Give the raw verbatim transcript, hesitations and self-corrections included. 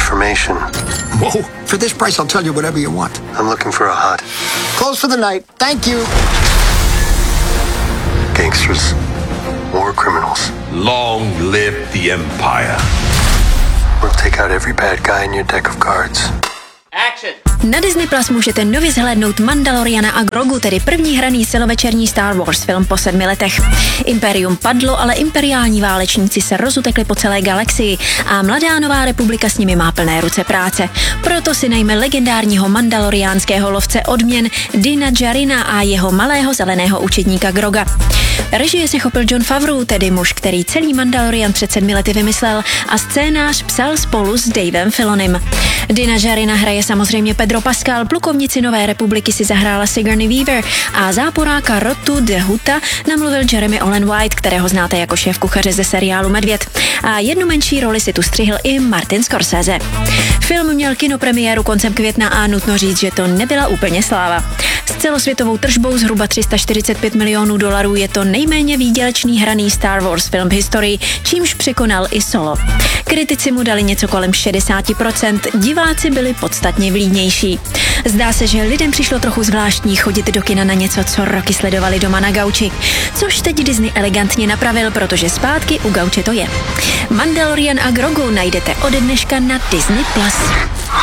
information. Whoa. For this price, I'll tell you whatever you want. I'm looking for a hut. Close for the night. Thank you. Gangsters. War criminals. Long live the Empire. We'll take out every bad guy in your deck of cards. Action! Na Disney Plus můžete nově zhlédnout Mandaloriana a Grogu, tedy první hraný celovečerní Star Wars film po sedmi letech. Imperium padlo, ale imperiální válečníci se rozutekli po celé galaxii a mladá nová republika s nimi má plné ruce práce. Proto si najme legendárního mandaloriánského lovce odměn Dina Djarina a jeho malého zeleného učedníka Groga. Režie se chopil Jon Favreau, tedy muž, který celý Mandalorian před sedmi lety vymyslel a scénář psal spolu s Davem Filonim. Dina Djarina hraje samozřejmě Pedro Pascal, plukovnici Nové republiky si zahrála Sigourney Weaver a záporáka Rotu de Huta namluvil Jeremy Allen White, kterého znáte jako šéf kuchaře ze seriálu Medvěd. A jednu menší roli si tu střihl i Martin Scorsese. Film měl kinopremiéru koncem května a nutno říct, že to nebyla úplně sláva. S celosvětovou tržbou zhruba tři sta čtyřicet pět milionů dolarů je to nejméně výdělečný hraný Star Wars film v historii, čímž překonal i Solo. Kritici mu dali něco kolem šedesát procent, diváci byli podstatně vlídnější. Zdá se, že lidem přišlo trochu zvláštní chodit do kina na něco, co roky sledovali doma na gauči, což teď Disney elegantně napravil, protože zpátky u gauče to je. Mandalorian a Grogu najdete ode dneška na Disney Plus.